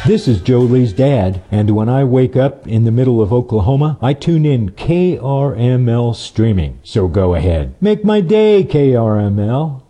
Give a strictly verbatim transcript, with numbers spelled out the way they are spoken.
This is Joe Lee's dad, and when I wake up in the middle of Oklahoma, I tune in K R M L streaming. So go ahead. Make my day, K R M L.